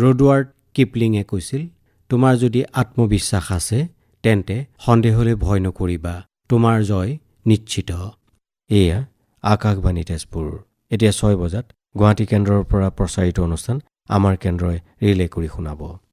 ৰুডৱাৰ্ড কিপলিঙে কৈছিল, তোমাৰ যদি আত্মবিশ্বাস আছে তেন্তে সন্দেহলৈ ভয় নকৰিবা, তোমাৰ জয় নিশ্চিত। এয়া আকাশবাণী তেজপুৰ। এতিয়া 6 বজাত গুৱাহাটী কেন্দ্ৰৰ পৰা প্ৰচাৰিত অনুষ্ঠান আমাৰ কেন্দ্ৰই ৰিলে কৰি শুনাব।